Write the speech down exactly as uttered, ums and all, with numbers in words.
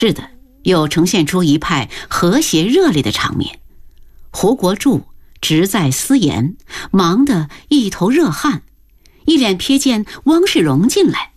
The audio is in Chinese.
是的，又呈现出一派和谐热烈的场面。胡国柱直在私言，忙得一头热汗，一脸瞥见汪世荣进来，